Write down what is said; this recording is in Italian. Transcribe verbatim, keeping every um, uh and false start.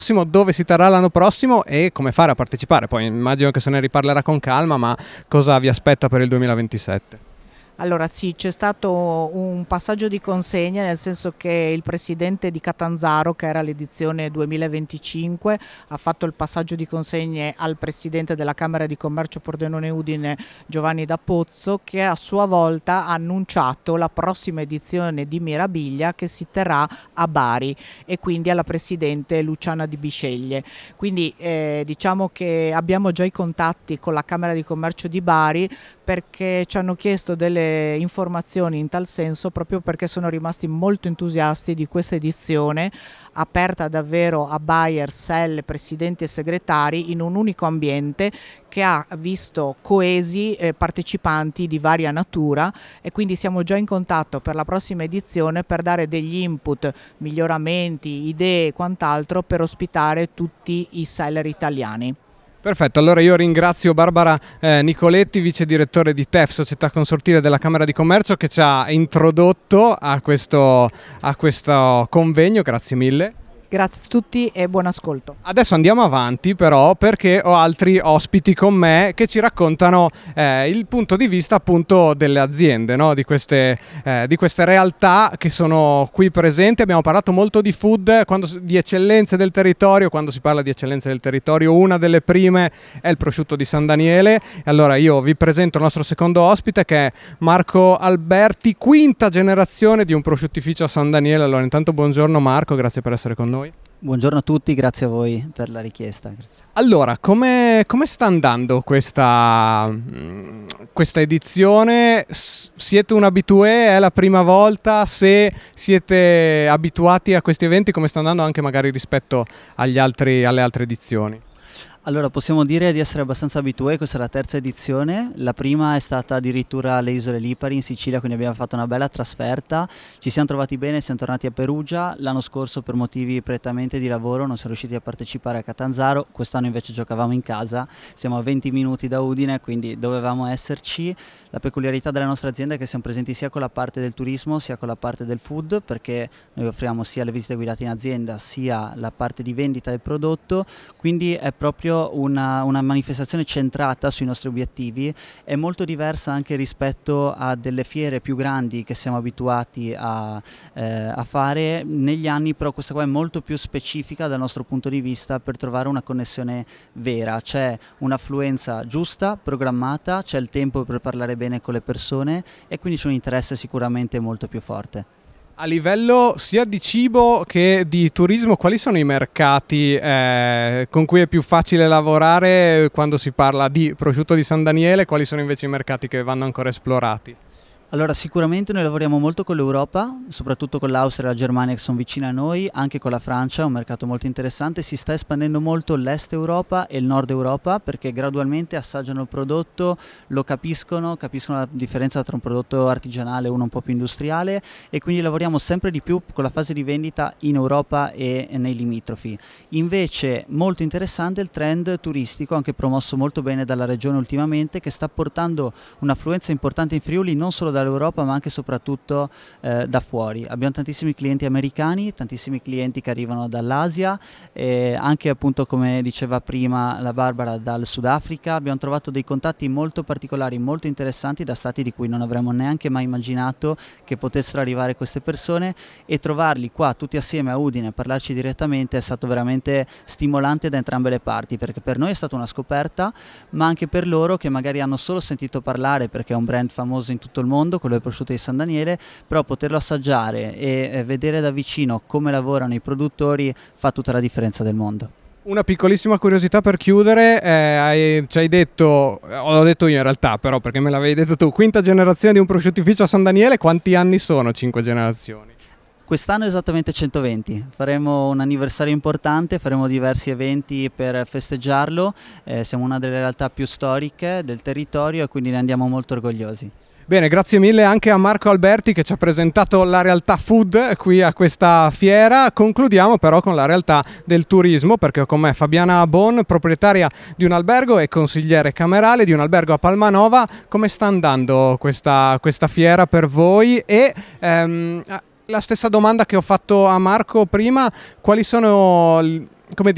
prossimo, dove si terrà l'anno prossimo e come fare a partecipare. Poi immagino che se ne riparlerà con calma, ma cosa vi aspetta per il duemilaventisette? Allora sì, c'è stato un passaggio di consegna, nel senso che il presidente di Catanzaro, che era l'edizione duemilaventicinque, ha fatto il passaggio di consegne al presidente della Camera di Commercio Pordenone Udine, Giovanni D'Apozzo, che a sua volta ha annunciato la prossima edizione di Mirabilia che si terrà a Bari, e quindi alla presidente Luciana Di Bisceglie. Quindi eh, diciamo che abbiamo già i contatti con la Camera di Commercio di Bari, perché ci hanno chiesto delle informazioni in tal senso, proprio perché sono rimasti molto entusiasti di questa edizione, aperta davvero a buyer, sell, presidenti e segretari in un unico ambiente, che ha visto coesi eh, partecipanti di varia natura, e quindi siamo già in contatto per la prossima edizione per dare degli input, miglioramenti, idee e quant'altro per ospitare tutti i seller italiani. Perfetto, allora io ringrazio Barbara eh, Nicoletti, vice direttore di T E F, Società Consortile della Camera di Commercio, che ci ha introdotto a questo, a questo convegno, grazie mille. Grazie a tutti e buon ascolto. Adesso andiamo avanti però, perché ho altri ospiti con me che ci raccontano eh, il punto di vista appunto delle aziende, no? di, queste, eh, di queste realtà che sono qui presenti. Abbiamo parlato molto di food, quando, di eccellenze del territorio. Quando si parla di eccellenze del territorio, una delle prime è il prosciutto di San Daniele. Allora io vi presento il nostro secondo ospite, che è Marco Alberti, quinta generazione di un prosciuttificio a San Daniele. Allora intanto buongiorno Marco, grazie per essere con noi. Buongiorno a tutti, grazie a voi per la richiesta. Allora, come, come sta andando questa, questa edizione? Siete un abitué? È la prima volta? Se siete abituati a questi eventi, come sta andando anche magari rispetto agli altri, alle altre edizioni? Allora, possiamo dire di essere abbastanza abitué, questa è la terza edizione, la prima è stata addirittura alle Isole Lipari in Sicilia, quindi abbiamo fatto una bella trasferta, ci siamo trovati bene, siamo tornati a Perugia, l'anno scorso per motivi prettamente di lavoro non siamo riusciti a partecipare a Catanzaro, quest'anno invece giocavamo in casa, siamo a venti minuti da Udine, quindi dovevamo esserci. La peculiarità della nostra azienda è che siamo presenti sia con la parte del turismo sia con la parte del food, perché noi offriamo sia le visite guidate in azienda sia la parte di vendita del prodotto, quindi è proprio Una, una manifestazione centrata sui nostri obiettivi, è molto diversa anche rispetto a delle fiere più grandi che siamo abituati a, eh, a fare negli anni, però questa qua è molto più specifica dal nostro punto di vista per trovare una connessione vera, c'è un'affluenza giusta, programmata, c'è il tempo per parlare bene con le persone e quindi c'è un interesse sicuramente molto più forte. A livello sia di cibo che di turismo, quali sono i mercati eh, con cui è più facile lavorare quando si parla di prosciutto di San Daniele? Quali sono invece i mercati che vanno ancora esplorati? Allora, sicuramente noi lavoriamo molto con l'Europa, soprattutto con l'Austria e la Germania che sono vicine a noi, anche con la Francia, un mercato molto interessante. Si sta espandendo molto l'Est Europa e il Nord Europa, perché gradualmente assaggiano il prodotto, lo capiscono, capiscono la differenza tra un prodotto artigianale e uno un po' più industriale, e quindi lavoriamo sempre di più con la fase di vendita in Europa e nei limitrofi. Invece molto interessante il trend turistico, anche promosso molto bene dalla regione ultimamente, che sta portando un'affluenza importante in Friuli, non solo dall'Europa ma anche e soprattutto eh, da fuori. Abbiamo tantissimi clienti americani, tantissimi clienti che arrivano dall'Asia, e anche appunto, come diceva prima la Barbara, dal Sudafrica. Abbiamo trovato dei contatti molto particolari, molto interessanti, da stati di cui non avremmo neanche mai immaginato che potessero arrivare queste persone, e trovarli qua tutti assieme a Udine a parlarci direttamente è stato veramente stimolante da entrambe le parti, perché per noi è stata una scoperta, ma anche per loro che magari hanno solo sentito parlare perché è un brand famoso in tutto il mondo, quello del prosciutto di San Daniele, però poterlo assaggiare e eh, vedere da vicino come lavorano i produttori fa tutta la differenza del mondo. Una piccolissima curiosità per chiudere, eh, hai, ci hai detto, l'ho detto io in realtà però perché me l'avevi detto tu, quinta generazione di un prosciuttificio a San Daniele, quanti anni sono cinque generazioni? Quest'anno esattamente centoventi, faremo un anniversario importante, faremo diversi eventi per festeggiarlo, eh, siamo una delle realtà più storiche del territorio e quindi ne andiamo molto orgogliosi. Bene, grazie mille anche a Marco Alberti che ci ha presentato la realtà food qui a questa fiera. Concludiamo però con la realtà del turismo, perché ho con me Fabiana Bon, proprietaria di un albergo e consigliere camerale di un albergo a Palmanova. Come sta andando questa, questa fiera per voi? E ehm, la stessa domanda che ho fatto a Marco prima, quali sono, come